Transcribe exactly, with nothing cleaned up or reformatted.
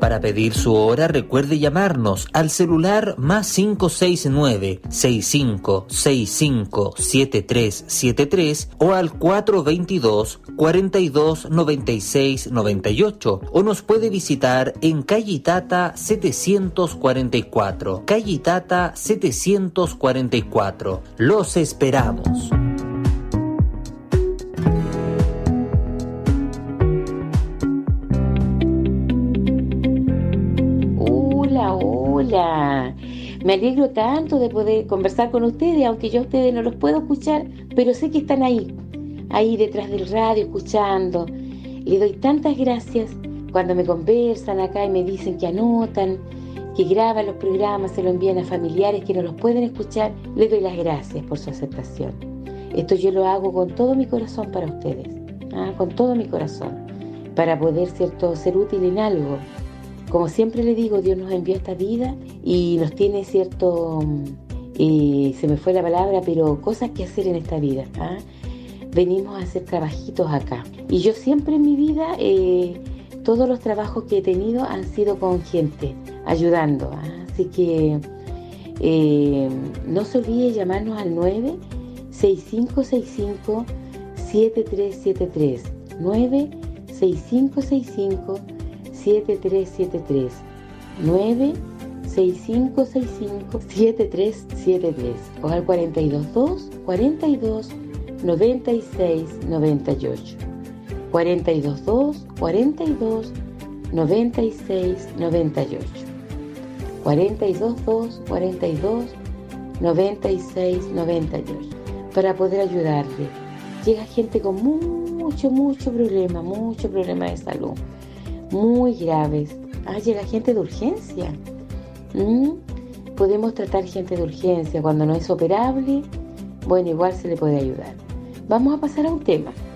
Para pedir su hora, recuerde llamarnos al celular más cinco seis nueve, seis cinco seis cinco, siete tres siete tres o al cuatro dos dos, cuatro dos nueve seis nueve ocho, o nos puede visitar en calle Itata setecientos cuarenta y cuatro. Calle Itata setecientos cuarenta y cuatro. Los esperamos. Hola, hola. Me alegro tanto de poder conversar con ustedes, aunque yo a ustedes no los puedo escuchar, pero sé que están ahí, ahí detrás del radio, escuchando. Les doy tantas gracias cuando me conversan acá y me dicen que anotan, que graban los programas, se lo envían a familiares que no los pueden escuchar. Les doy las gracias por su aceptación. Esto yo lo hago con todo mi corazón para ustedes, ¿ah? Con todo mi corazón, para poder, ¿cierto?, ser útil en algo. Como siempre le digo, Dios nos envió esta vida y nos tiene, cierto, eh, se me fue la palabra, pero cosas que hacer en esta vida, ¿ah? Venimos a hacer trabajitos acá. Y yo siempre en mi vida, eh, todos los trabajos que he tenido han sido con gente, ayudando, ¿ah? Así que eh, no se olvide llamarnos al nueve seis cinco seis cinco, siete tres siete tres, nueve seis cinco seis cinco, siete tres siete tres, nueve seis cinco seis cinco, siete tres siete tres, o al cuatro dos dos, cuarenta y dos, noventa y seis noventa y ocho, cuatro dos dos, cuarenta y dos, noventa y seis noventa y ocho, cuatro dos dos, cuarenta y dos, noventa y seis noventa y ocho, para poder ayudarle. Llega gente con mucho, mucho problema, mucho problema de salud, muy graves. Ah, llega gente de urgencia. ¿Mm? Podemos tratar gente de urgencia cuando no es operable. Bueno, igual se le puede ayudar. Vamos a pasar a un tema.